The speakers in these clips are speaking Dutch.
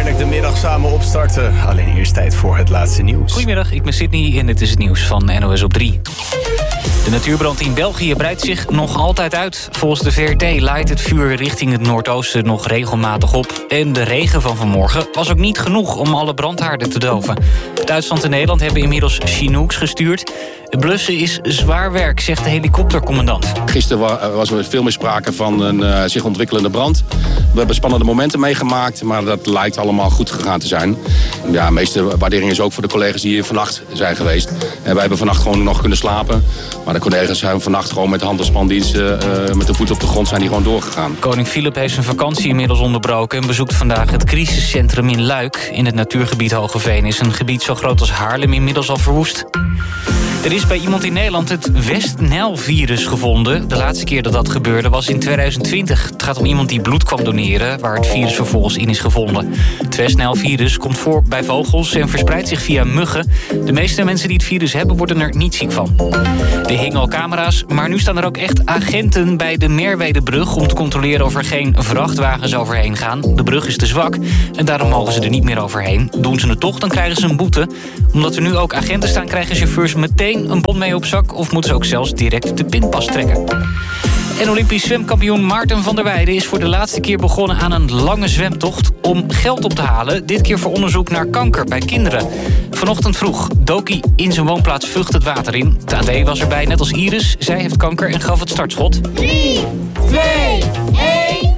heerlijk de middag samen opstarten. Alleen eerst tijd voor het laatste nieuws. Goedemiddag, ik ben Sydney en dit is het nieuws van NOS op 3. De natuurbrand in België breidt zich nog altijd uit. Volgens de VRT laait het vuur richting het noordoosten nog regelmatig op. En de regen van vanmorgen was ook niet genoeg om alle brandhaarden te doven. Duitsland en Nederland hebben inmiddels Chinooks gestuurd. Blussen is zwaar werk, zegt de helikoptercommandant. Gisteren was er veel meer sprake van een zich ontwikkelende brand. We hebben spannende momenten meegemaakt, maar dat lijkt allemaal goed gegaan te zijn. Ja, de meeste waardering is ook voor de collega's die hier vannacht zijn geweest. En wij hebben vannacht gewoon nog kunnen slapen. Maar de collega's zijn vannacht gewoon met de hand- en spandiensten, met de voet op de grond zijn die gewoon doorgegaan. Koning Filip heeft zijn vakantie inmiddels onderbroken en bezoekt vandaag het crisiscentrum in Luik. In het natuurgebied Hogeveen is een gebied zo groot als Haarlem inmiddels al verwoest. Er is bij iemand in Nederland het West-Nijl-virus gevonden. De laatste keer dat dat gebeurde was in 2020. Het gaat om iemand die bloed kwam doneren, waar het virus vervolgens in is gevonden. Het West-Nijl-virus komt voor bij vogels en verspreidt zich via muggen. De meeste mensen die het virus hebben worden er niet ziek van. Er hingen al camera's, maar nu staan er ook echt agenten bij de Merwedebrug om te controleren of er geen vrachtwagens overheen gaan. De brug is te zwak en daarom mogen ze er niet meer overheen. Doen ze het toch, dan krijgen ze een boete. Omdat er nu ook agenten staan, krijgen chauffeurs meteen een bon mee op zak of moeten ze ook zelfs direct de pinpas trekken. En Olympisch zwemkampioen Maarten van der Weijden is voor de laatste keer begonnen aan een lange zwemtocht om geld op te halen. Dit keer voor onderzoek naar kanker bij kinderen. Vanochtend vroeg dook hij in zijn woonplaats Vught het water in. Het AD was erbij, net als Iris. Zij heeft kanker en gaf het startschot. 3, 2, 1...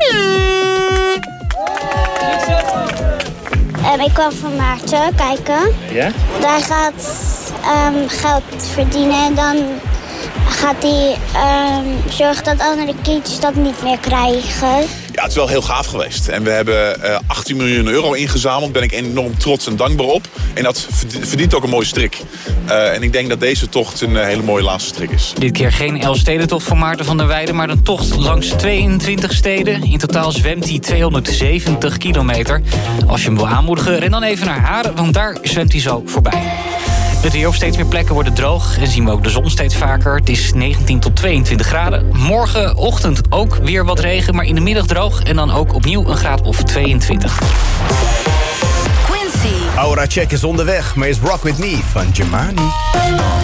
Ik kwam van Maarten kijken. Ja? Daar gaat geld verdienen en dan gaat hij zorgen dat andere kindjes dat niet meer krijgen. Ja, het is wel heel gaaf geweest. En we hebben 18 miljoen euro ingezameld. Daar ben ik enorm trots en dankbaar op. En dat verdient ook een mooie strik. En ik denk dat deze tocht een hele mooie laatste strik is. Dit keer geen Elfstedentocht voor Maarten van der Weijden, maar een tocht langs 22 steden. In totaal zwemt hij 270 kilometer. Als je hem wil aanmoedigen, ren dan even naar Haren, want daar zwemt hij zo voorbij. Het weer op steeds meer plekken wordt droog en zien we ook de zon steeds vaker. Het is 19 tot 22 graden. Morgenochtend ook weer wat regen, maar in de middag droog. En dan ook opnieuw een graad of 22. Aura Check is onderweg, maar is Rock With Me van Germani.